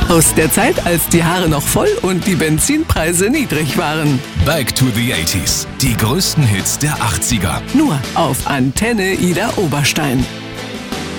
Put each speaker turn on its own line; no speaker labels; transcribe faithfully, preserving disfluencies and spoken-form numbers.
Aus der Zeit, als die Haare noch voll und die Benzinpreise niedrig waren.
Back to the eighties. Die größten Hits der achtziger.
Nur auf Antenne Ida Oberstein.